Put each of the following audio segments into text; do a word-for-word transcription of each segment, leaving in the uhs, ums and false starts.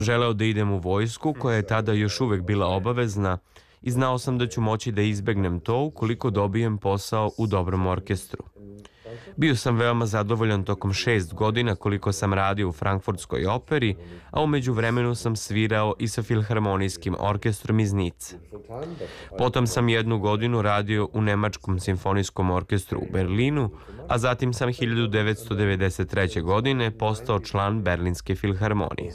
Želeo da idem u vojsku, koja je tada još uvek bila obavezna, i znao sam da ću moći da izbegnem to ukoliko dobijem posao u dobrom orkestru. Bio sam veoma zadovoljan tokom šest godina koliko sam radio u Frankfurtskoj operi, a umeđu vremenu sam svirao i sa Filharmonijskim orkestrom iz Nice. Potom sam jednu godinu radio u Nemačkom simfonijskom orkestru u Berlinu, a zatim sam hiljadu devetsto devedeset treće. godine postao član Berlinske filharmonije.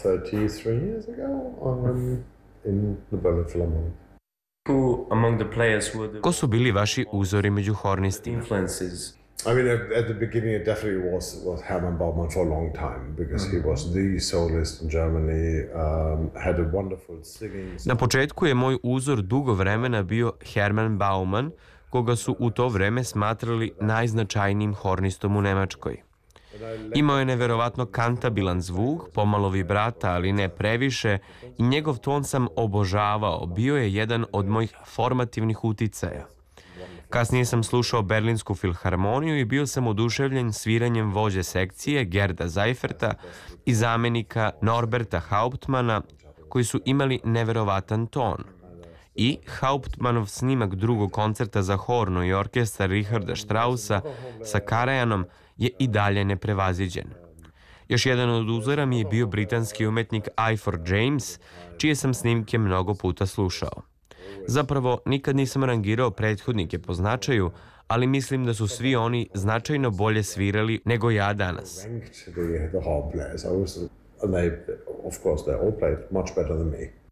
Ko su bili vaši uzori među hornistima? I mean, at, at the beginning, it definitely was, was Hermann Baumann for a long time, because he was the soloist in Germany, um, had a wonderful singing. Na početku je moj uzor dugo vremena bio Hermann Baumann, koga su u to vreme smatrali najznačajnijim hornistom u Nemačkoj. Imao je neverovatno kantabilan zvuk, pomalo vibrata, ali ne previše, i njegov ton sam obožavao, bio je jedan od mojih formativnih uticaja. Kasnije sam slušao Berlinsku filharmoniju i bio sam oduševljen sviranjem vođe sekcije Gerda Seiferta i zamenika Norberta Hauptmana, koji su imali neverovatan ton. I Hauptmanov snimak drugog koncerta za horno i orkestar Richarda Straussa sa Karajanom je i dalje neprevaziđen. Još jedan od uzora mi je bio britanski umetnik Ifor James, čije sam snimke mnogo puta slušao. Zapravo, nikad nisam rangirao prethodnike po značaju, ali mislim da su svi oni značajno bolje svirali nego ja danas. And they, of course, they all played much better than me.